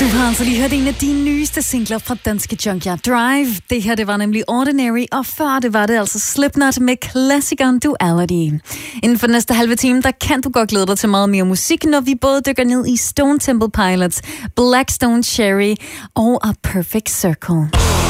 Du har altså lige hørt en af de nyeste singler fra danske Junkyard Drive. Det her, det var nemlig Ordinary, og før det var det altså Slipknot med klassikeren Duality. Inden for den næste halve time, der kan du godt glæde dig til meget mere musik, når vi både dykker ned i Stone Temple Pilots, Black Stone Cherry og A Perfect Circle.